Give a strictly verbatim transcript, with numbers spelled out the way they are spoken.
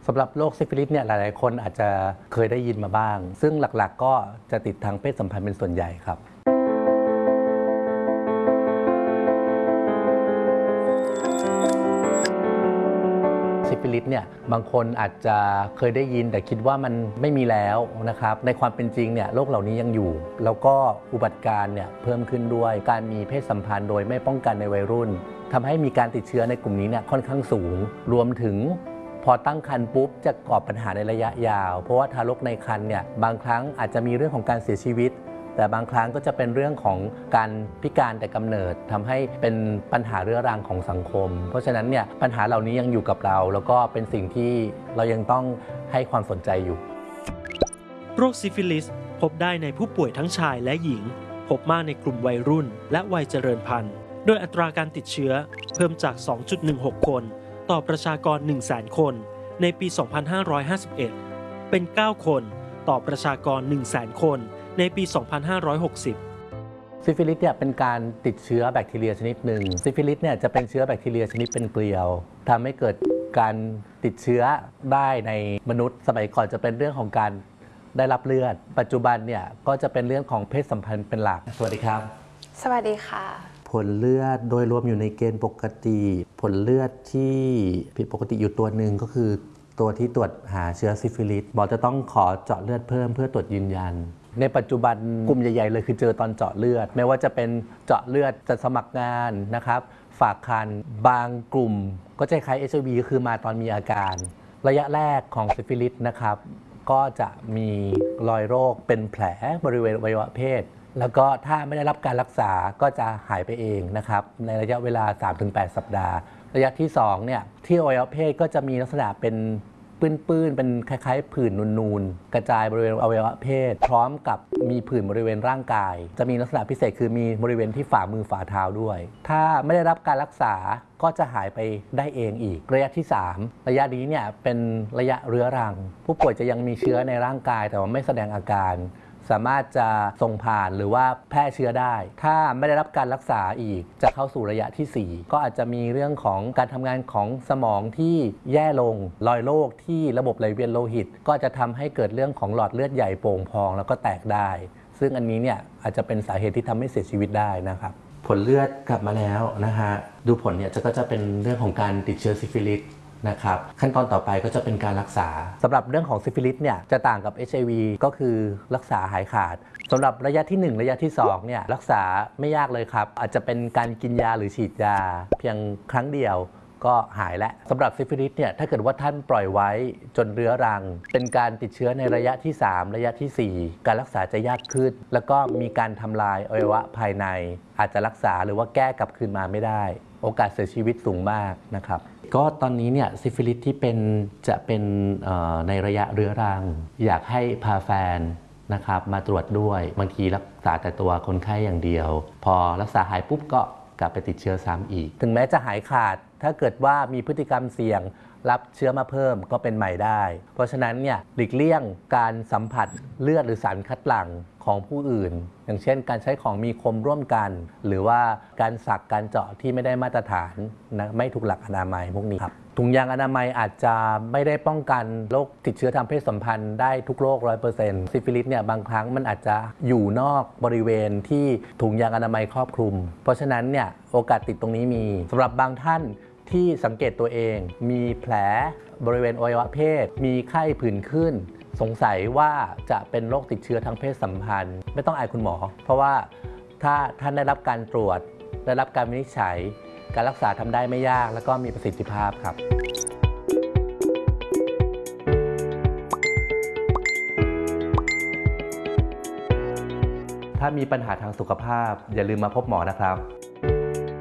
สำหรับโรคซิฟิลิสเนี่ยหลายๆคนอาจจะเคยได้ยินมาบ้างซึ่งหลักๆก็จะติดทางเพศสัมพันธ์เป็นส่วนใหญ่ครับซิฟิลิสเนี่ยบางคนอาจจะเคยได้ยินแต่คิดว่ามันไม่มีแล้วนะครับในความเป็นจริงเนี่ยโรคเหล่านี้ยังอยู่แล้วก็อุบัติการณ์เนี่ยเพิ่มขึ้นด้วยการมีเพศสัมพันธ์โดยไม่ป้องกันในวัยรุ่นทำให้มีการติดเชื้อในกลุ่มนี้เนี่ยค่อนข้างสูงรวมถึงพอตั้งครรภ์ปุ๊บจะก่อปัญหาในระยะยาวเพราะว่าทารกในครรภ์เนี่ยบางครั้งอาจจะมีเรื่องของการเสียชีวิตแต่บางครั้งก็จะเป็นเรื่องของการพิการแต่กำเนิดทำให้เป็นปัญหาเรื้อรังของสังคมเพราะฉะนั้นเนี่ยปัญหาเหล่านี้ยังอยู่กับเราแล้วก็เป็นสิ่งที่เรายังต้องให้ความสนใจอยู่โรคซิฟิลิสพบได้ในผู้ป่วยทั้งชายและหญิงพบมากในกลุ่มวัยรุ่นและวัยเจริญพันธุ์โดยอัตราการติดเชื้อเพิ่มจาก สองจุดหนึ่งหก คนต่อประชากร หนึ่งแสน คนในปี สองพันห้าร้อยห้าสิบเอ็ด เป็น เก้า คนต่อประชากร หนึ่งแสน คนในปี สองพันห้าร้อยหกสิบซิฟิลิสเนี่ยเป็นการติดเชื้อแบคทีเรียชนิดหนึ่งซิฟิลิสเนี่ยจะเป็นเชื้อแบคทีเรียชนิดเป็นเกลียวทำให้เกิดการติดเชื้อได้ในมนุษย์สมัยก่อนจะเป็นเรื่องของการได้รับเลือดปัจจุบันเนี่ยก็จะเป็นเรื่องของเพศสัมพันธ์เป็นหลักสวัสดีครับสวัสดีค่ะผลเลือดโดยรวมอยู่ในเกณฑ์ปกติผลเลือดที่ผิดปกติอยู่ตัวหนึ่งก็คือตัวที่ตรวจหาเชื้อซิฟิลิสหมอจะต้องขอเจาะเลือดเพิ่มเพื่อตรวจยืนยันในปัจจุบันกลุ่มใหญ่ๆเลยคือเจอตอนเจาะเลือดไม่ว่าจะเป็นเจาะเลือดจะสมัครงานนะครับฝากคันบางกลุ่มก็จะคล้าย เอช ไอ วี คือมาตอนมีอาการระยะแรกของซิฟิลิสนะครับก็จะมีรอยโรคเป็นแผลบริเวณอวัยวะเพศแล้วก็ถ้าไม่ได้รับการรักษาก็จะหายไปเองนะครับในระยะเวลา สามถึงแปด สัปดาห์ระยะที่สองเนี่ยที่อวัยวะเพศก็จะมีลักษณะเป็นปื้นๆเป็นคล้ายๆผื่นนูนๆกระจายบริเวณอวัยวะเพศพร้อมกับมีผื่นบริเวณร่างกายจะมีลักษณะพิเศษคือมีบริเวณที่ฝ่ามือฝ่าเท้าด้วยถ้าไม่ได้รับการรักษาก็จะหายไปได้เองอีกระยะที่สามระยะนี้เนี่ยเป็นระยะเรื้อรังผู้ป่วยจะยังมีเชื้อในร่างกายแต่ว่าไม่แสดงอาการสามารถจะส่งผ่านหรือว่าแพร่เชื้อได้ถ้าไม่ได้รับการรักษาอีกจะเข้าสู่ระยะที่สี่ก็อาจจะมีเรื่องของการทำงานของสมองที่แย่ลงรอยโรคที่ระบบไหลเวียนโลหิตก็จะทำให้เกิดเรื่องของหลอดเลือดใหญ่โป่งพองแล้วก็แตกได้ซึ่งอันนี้เนี่ยอาจจะเป็นสาเหตุที่ทำให้เสียชีวิตได้นะครับผลเลือดกลับมาแล้วนะฮะดูผลเนี่ยก็จะเป็นเรื่องของการติดเชื้อซิฟิลิสนะครับขั้นตอนต่อไปก็จะเป็นการรักษาสำหรับเรื่องของซิฟิลิสเนี่ยจะต่างกับ เอช ไอ วี ก็คือรักษาหายขาดสำหรับระยะที่หนึ่งระยะที่สองเนี่ยรักษาไม่ยากเลยครับอาจจะเป็นการกินยาหรือฉีดยาเพียงครั้งเดียวก็หายแล้วสำหรับซิฟิลิสเนี่ยถ้าเกิดว่าท่านปล่อยไว้จนเรื้อรังเป็นการติดเชื้อในระยะที่สามระยะที่สี่การรักษาจะยากขึ้นแล้วก็มีการทำลายอวัยวะภายในอาจจะรักษาหรือว่าแก้กลับคืนมาไม่ได้โอกาสเสียชีวิตสูงมากนะครับก็ตอนนี้เนี่ยซิฟิลิสที่เป็นจะเป็นในระยะเรื้อรังอยากให้พาแฟนนะครับมาตรวจด้วยบางทีรักษาแต่ตัวคนไข้อย่างเดียวพอรักษาหายปุ๊บก็กลับไปติดเชื้อซ้ำอีกถึงแม้จะหายขาดถ้าเกิดว่ามีพฤติกรรมเสี่ยงรับเชื้อมาเพิ่มก็เป็นใหม่ได้เพราะฉะนั้นเนี่ยหลีกเลี่ยงการสัมผัสเลือดหรือสารคัดหลั่งของผู้อื่นอย่างเช่นการใช้ของมีคมร่วมกันหรือว่าการสักการเจาะที่ไม่ได้มาตรฐานนะไม่ถูกหลักอนามัยพวกนี้ครับถุงยางอนามัยอาจจะไม่ได้ป้องกันโรคติดเชื้อทางเพศสัมพันธ์ได้ทุกโรค ร้อยเปอร์เซ็นต์ ซิฟิลิสเนี่ยบางครั้งมันอาจจะอยู่นอกบริเวณที่ถุงยางอนามัยครอบคลุมเพราะฉะนั้นเนี่ยโอกาสติดตรงนี้มีสำหรับบางท่านที่สังเกตตัวเองมีแผลบริเวณอวัยวะเพศมีไข้ผื่นขึ้นสงสัยว่าจะเป็นโรคติดเชื้อทางเพศสัมพันธ์ไม่ต้องอายคุณหมอเพราะว่าถ้าท่านได้รับการตรวจได้รับการวินิจฉัยการรักษาทำได้ไม่ยากและก็มีประสิทธิภาพครับถ้ามีปัญหาทางสุขภาพอย่าลืมมาพบหมอนะครับ